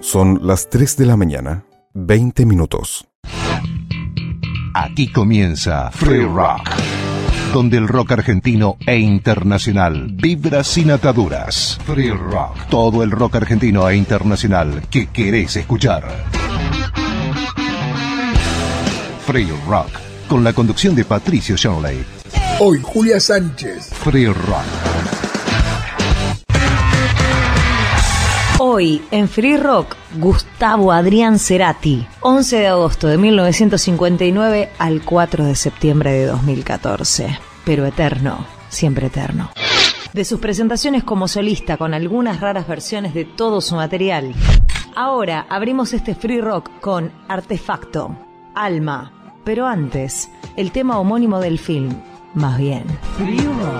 Son las 3 de la mañana, 20 minutos. Aquí comienza Free Rock, donde el rock argentino e internacional vibra sin ataduras. Free Rock, todo el rock argentino e internacional que querés escuchar. Free Rock, con la conducción de Patricio Shanley. Hoy Julia Sánchez. Free Rock. Hoy, en Free Rock, Gustavo Adrián Cerati, 11 de agosto de 1959 al 4 de septiembre de 2014. Pero eterno, siempre eterno. De sus presentaciones como solista con algunas raras versiones de todo su material. Ahora abrimos este Free Rock con Artefacto, Alma. Pero antes, el tema homónimo del film, más bien. Free Rock.